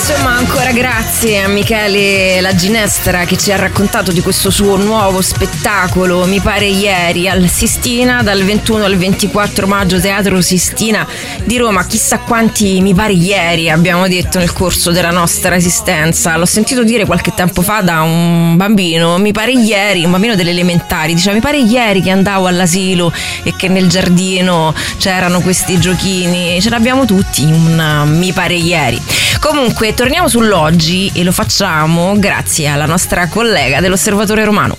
Insomma, ancora grazie a Michele La Ginestra che ci ha raccontato di questo suo nuovo spettacolo, mi pare ieri, al Sistina, dal 21 al 24 maggio, Teatro Sistina di Roma. Chissà quanti mi pare ieri abbiamo detto nel corso della nostra esistenza. L'ho sentito dire qualche tempo fa da un bambino, mi pare ieri, un bambino delle elementari, diceva mi pare ieri che andavo all'asilo e che nel giardino c'erano questi giochini. Ce l'abbiamo tutti un mi pare ieri. Comunque torniamo sull'oggi e lo facciamo grazie alla nostra collega dell'Osservatore Romano.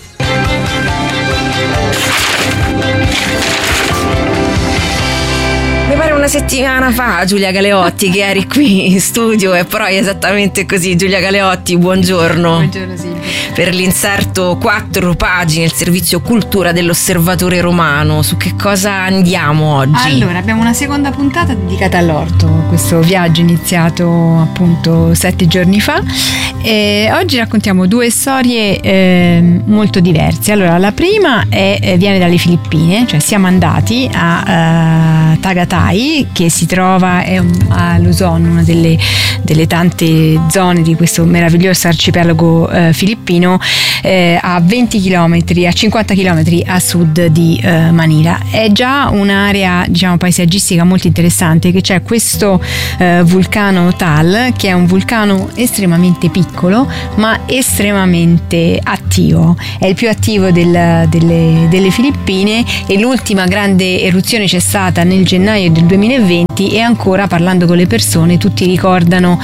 Mi pare una settimana fa, Giulia Galeotti, che eri qui in studio, e però è esattamente così. Giulia Galeotti, buongiorno. Buongiorno Silvia. Per l'inserto 4 pagine, il servizio cultura dell'Osservatore Romano. Su che cosa andiamo oggi? Allora, abbiamo una seconda puntata dedicata all'orto, questo viaggio iniziato appunto 7 giorni fa. Oggi raccontiamo 2 storie molto diverse. Allora, la prima viene dalle Filippine, cioè siamo andati a Tagaytay, che si trova a Luzon, una delle tante zone di questo meraviglioso arcipelago filippino, a 20 km, a 50 km a sud di Manila. È già un'area, diciamo, paesaggistica molto interessante, che c'è questo vulcano Taal, che è un vulcano estremamente piccolo ma estremamente attivo. È il più attivo delle Filippine, e l'ultima grande eruzione c'è stata nel gennaio del 2020, e ancora, parlando con le persone, tutti ricordano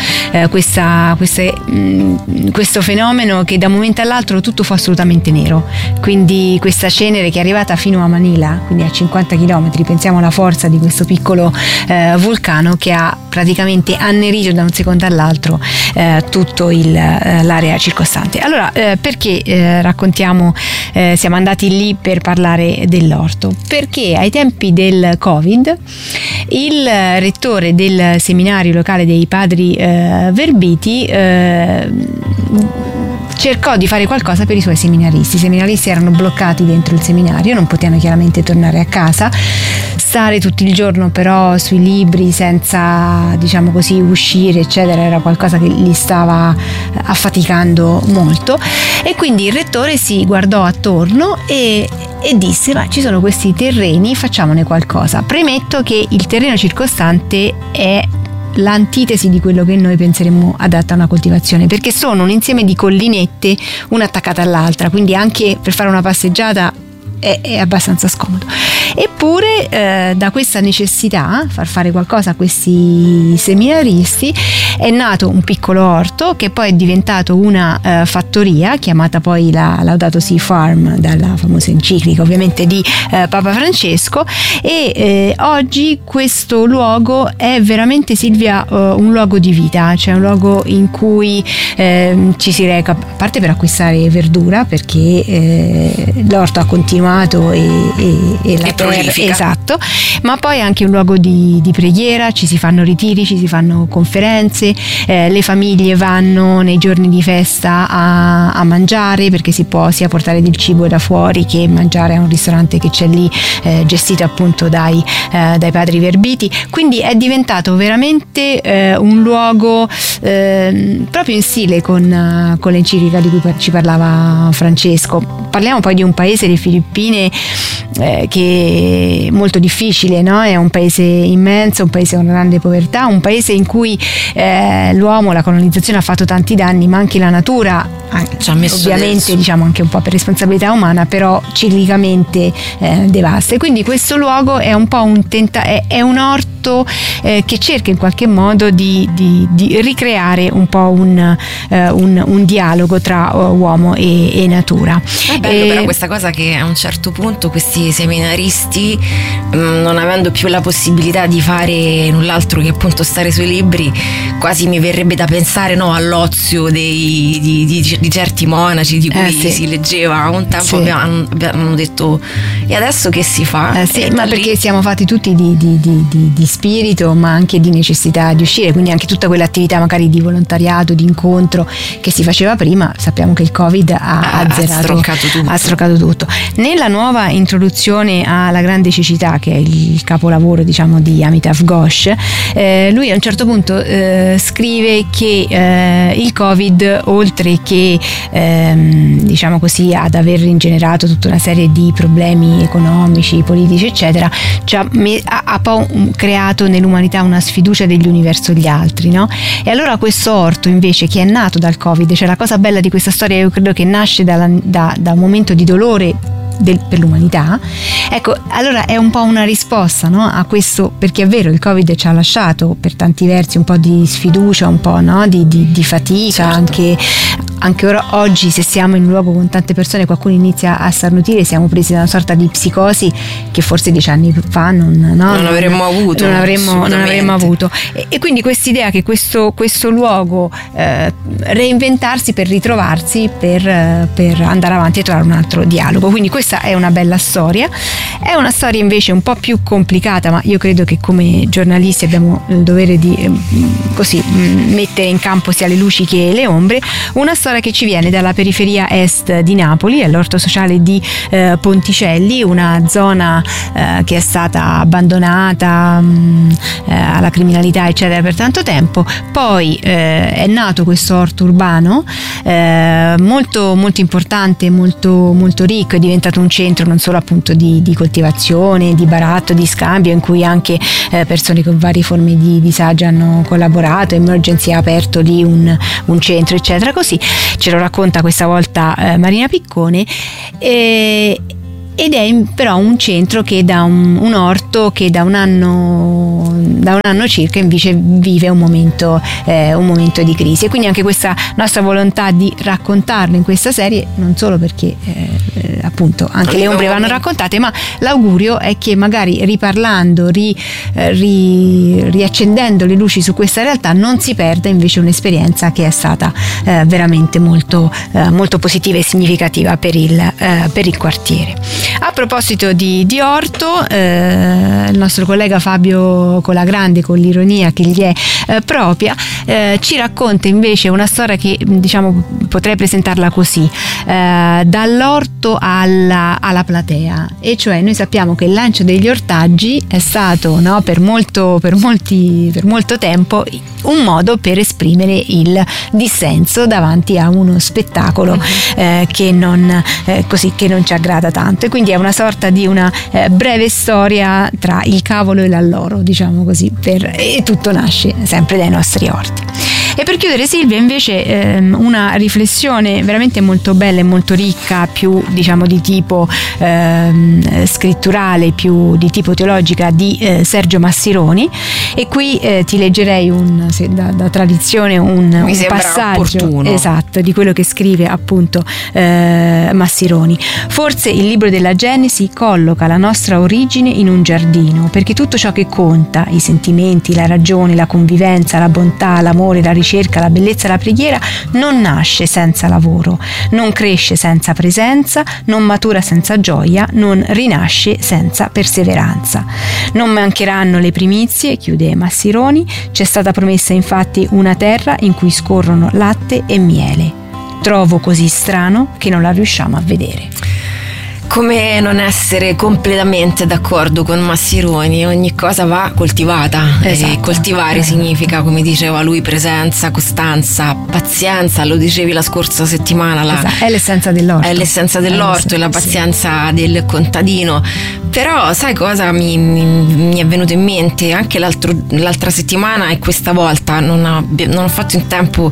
questo fenomeno, che da un momento all'altro tutto fu assolutamente nero. Quindi questa cenere che è arrivata fino a Manila, quindi a 50 km, pensiamo alla forza di questo piccolo vulcano, che ha praticamente annerito da un secondo all'altro tutto l'area circostante. Allora, perché raccontiamo, siamo andati lì per parlare dell'orto? Perché ai tempi del Covid il rettore del seminario locale dei padri Verbiti cercò di fare qualcosa per i suoi seminaristi. I seminaristi erano bloccati dentro il seminario, non potevano chiaramente tornare a casa, stare tutto il giorno però sui libri senza, diciamo così, uscire eccetera, era qualcosa che li stava affaticando molto, e quindi il rettore si guardò attorno e disse: ma ci sono questi terreni, facciamone qualcosa. Premetto che il terreno circostante è l'antitesi di quello che noi penseremmo adatto a una coltivazione, perché sono un insieme di collinette una attaccata all'altra, quindi anche per fare una passeggiata è abbastanza scomodo. Eppure da questa necessità far fare qualcosa a questi seminaristi è nato un piccolo orto, che poi è diventato una fattoria, chiamata poi la Laudato Si Farm, dalla famosa enciclica ovviamente di Papa Francesco, e oggi questo luogo è veramente, Silvia, un luogo di vita, cioè un luogo in cui ci si reca, a parte per acquistare verdura, perché l'orto ha continuato e la prolifica. Esatto, ma poi anche un luogo di preghiera, ci si fanno ritiri, ci si fanno conferenze, le famiglie vanno nei giorni di festa a mangiare, perché si può sia portare del cibo da fuori che mangiare a un ristorante che c'è lì, gestito appunto dai padri Verbiti. Quindi è diventato veramente un luogo proprio in stile con l'enciclica di cui ci parlava Francesco. Parliamo poi di un paese, le Filippine, che è molto difficile, no? È un paese immenso, un paese con grande povertà, un paese in cui l'uomo, la colonizzazione ha fatto tanti danni, ma anche la natura, ci ha messo ovviamente adesso, diciamo anche un po' per responsabilità umana, però ciclicamente devasta. E quindi questo luogo è un po' è un orto che cerca in qualche modo di ricreare un po' un dialogo tra uomo e natura. È bello però questa cosa che a un certo punto questi seminaristi, non avendo più la possibilità di fare null'altro che appunto stare sui libri, quasi mi verrebbe da pensare, no, all'ozio di certi monaci di cui sì, si leggeva un tempo. Sì. Abbiamo detto: e adesso che si fa? Sì, ma perché siamo fatti tutti di spirito, ma anche di necessità di uscire, quindi anche tutta quell'attività magari di volontariato, di incontro che si faceva prima, sappiamo che il Covid ha stroncato tutto. Nel Nella nuova introduzione alla grande cecità, che è il capolavoro diciamo di Amitav Ghosh, lui a un certo punto scrive che il Covid, oltre che diciamo così ad aver ingenerato tutta una serie di problemi economici, politici eccetera, ha poi creato nell'umanità una sfiducia degli uni verso gli altri, no? E allora questo orto invece, che è nato dal Covid, cioè la cosa bella di questa storia io credo che nasce da un momento di dolore per l'umanità, ecco, allora è un po' una risposta, no, a questo, perché è vero, il Covid ci ha lasciato per tanti versi un po' di sfiducia, un po', no, di fatica, certo. Anche ora, oggi, se siamo in un luogo con tante persone, qualcuno inizia a starnutire, siamo presi da una sorta di psicosi che forse 10 anni fa non avremmo avuto. Non avremmo avuto. E quindi quest'idea che questo luogo reinventarsi per ritrovarsi, per andare avanti e trovare un altro dialogo. Quindi questa è una bella storia. È una storia invece un po' più complicata, ma io credo che come giornalisti abbiamo il dovere di così mettere in campo sia le luci che le ombre. Una storia che ci viene dalla periferia est di Napoli, all'orto sociale di Ponticelli, una zona che è stata abbandonata alla criminalità eccetera per tanto tempo. Poi è nato questo orto urbano molto molto importante, molto molto ricco, è diventato un centro non solo appunto di coltivazione, di baratto, di scambio, in cui anche persone con varie forme di disagio hanno collaborato. Emergency ha aperto lì un centro eccetera, così ce lo racconta questa volta Marina Piccone. Ed è però un centro che da un orto che da un anno circa invece vive un momento di crisi, e quindi anche questa nostra volontà di raccontarlo in questa serie, non solo perché appunto anche le ombre vanno raccontate, ma l'augurio è che magari riparlando, riaccendendo le luci su questa realtà, non si perda invece un'esperienza che è stata veramente molto molto positiva e significativa per il quartiere. A proposito di orto, il nostro collega Fabio Colagrande, con l'ironia che gli è propria, ci racconta invece una storia che diciamo potrei presentarla così, dall'orto alla platea, e cioè noi sappiamo che il lancio degli ortaggi è stato, no, per molto tempo un modo per esprimere il dissenso davanti a uno spettacolo che non ci aggrada tanto, e quindi è una sorta di una breve storia tra il cavolo e l'alloro, diciamo così, e tutto nasce sempre dai nostri orti. E per chiudere, Silvia, invece una riflessione veramente molto bella e molto ricca, più diciamo di tipo scritturale, più di tipo teologica, di Sergio Massironi, e qui ti leggerei da tradizione un passaggio opportuno, esatto, di quello che scrive appunto Massironi. Forse il libro della Genesi colloca la nostra origine in un giardino, perché tutto ciò che conta, i sentimenti, la ragione, la convivenza, la bontà, l'amore, la ricerca, la bellezza, la preghiera, non nasce senza lavoro, non cresce senza presenza, non matura senza gioia, non rinasce senza perseveranza. Non mancheranno le primizie, chiude Massironi, c'è stata promessa infatti una terra in cui scorrono latte e miele. Trovo così strano che non la riusciamo a vedere. Come non essere completamente d'accordo con Massironi? Ogni cosa va coltivata, esatto. E coltivare significa, come diceva lui, presenza, costanza, pazienza. Lo dicevi la scorsa settimana, esatto. È l'essenza dell'orto. È l'essenza dell'orto e la pazienza del contadino. Però sai cosa mi è venuto in mente anche l'altra settimana, e questa volta non ho fatto in tempo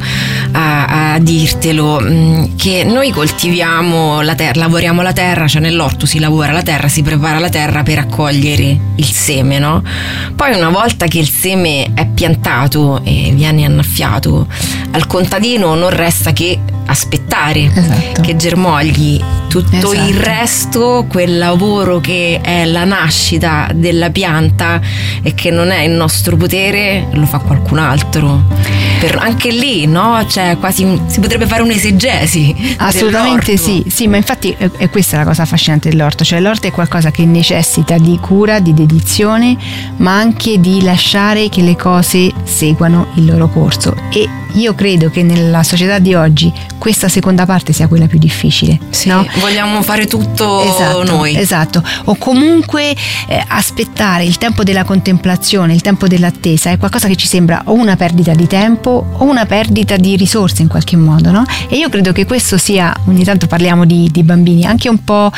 a dirtelo, che noi coltiviamo la terra, lavoriamo la terra, cioè nell'orto si lavora la terra, si prepara la terra per accogliere il seme, no? Poi una volta che il seme è piantato e viene annaffiato, al contadino non resta che aspettare, esatto, che germogli. Tutto, esatto, il resto, quel lavoro che è la nascita della pianta e che non è in nostro potere, lo fa qualcun altro. Anche lì, no? Cioè quasi si potrebbe fare un'esegesi. Assolutamente sì, ma infatti è questa la cosa affascinante dell'orto, cioè l'orto è qualcosa che necessita di cura, di dedizione, ma anche di lasciare che le cose seguano il loro corso. E io credo credo che nella società di oggi questa seconda parte sia quella più difficile. Sì, no? Vogliamo fare tutto noi. Esatto, o comunque aspettare il tempo della contemplazione, il tempo dell'attesa è qualcosa che ci sembra o una perdita di tempo o una perdita di risorse in qualche modo, no? E io credo che questo sia, ogni tanto parliamo di bambini, anche un po'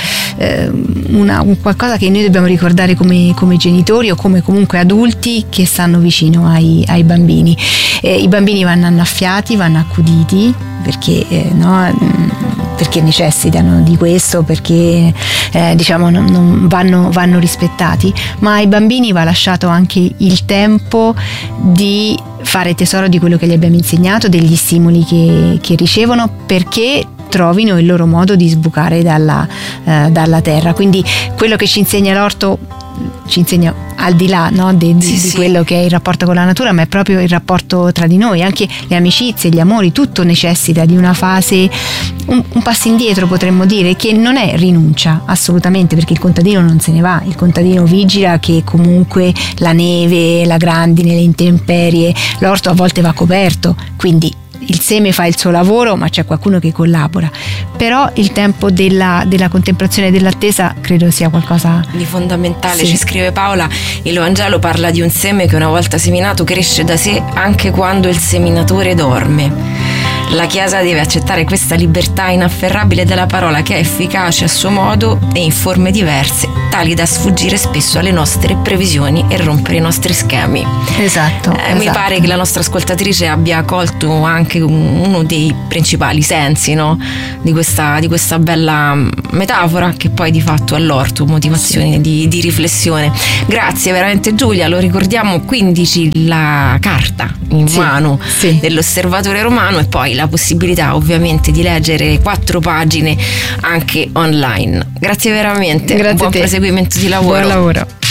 qualcosa che noi dobbiamo ricordare come genitori o come comunque adulti che stanno vicino ai bambini. I bambini vanno annaffiati, vanno accuditi perché necessitano di questo, perché non vanno rispettati, ma ai bambini va lasciato anche il tempo di fare tesoro di quello che gli abbiamo insegnato, degli stimoli che ricevono, perché trovino il loro modo di sbucare dalla terra. Quindi quello che ci insegna l'orto ci insegna al di là, no, di quello che è il rapporto con la natura, ma è proprio il rapporto tra di noi. Anche le amicizie, gli amori, tutto necessita di una fase, un passo indietro potremmo dire, che non è rinuncia assolutamente, perché il contadino non se ne va, il contadino vigila che comunque la neve, la grandine, le intemperie, l'orto a volte va coperto, quindi il seme fa il suo lavoro, ma c'è qualcuno che collabora. Però il tempo della contemplazione e dell'attesa credo sia qualcosa di fondamentale. Sì. Ci scrive Paola, il Vangelo parla di un seme che una volta seminato cresce da sé anche quando il seminatore dorme. La Chiesa deve accettare questa libertà inafferrabile della parola, che è efficace a suo modo e in forme diverse, tali da sfuggire spesso alle nostre previsioni e rompere i nostri schemi. Esatto. Mi pare che la nostra ascoltatrice abbia colto anche uno dei principali sensi, no? di questa bella metafora, che poi di fatto è l'orto, motivazione di riflessione. Grazie veramente Giulia, lo ricordiamo, 15 la carta in mano dell'Osservatore Romano, e poi la possibilità ovviamente di leggere 4 pagine anche online. Grazie veramente. Grazie buon proseguimento di lavoro. Buon lavoro.